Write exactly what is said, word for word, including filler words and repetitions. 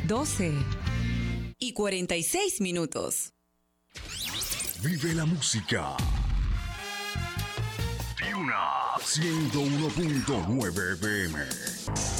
doce y cuarenta y seis minutos. Vive la música. Tiuna ciento uno punto nueve F M.